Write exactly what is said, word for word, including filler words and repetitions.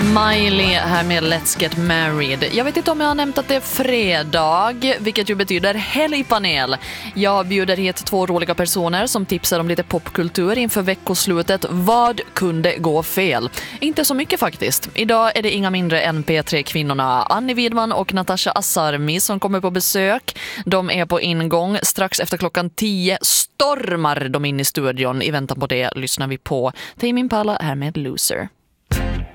Miley här med Let's Get Married. Jag vet inte om jag har nämnt att det är fredag, vilket ju betyder helgpanel. Jag bjuder hit två roliga personer som tipsar om lite popkultur inför veckoslutet. Vad kunde gå fel? Inte så mycket faktiskt. Idag är det inga mindre än P tre-kvinnorna Annie Widman och Natasha Asarmi som kommer på besök. De är på ingång. Strax efter klockan tio stormar de in i studion. I väntan på det lyssnar vi på Tame Impala här med Loser.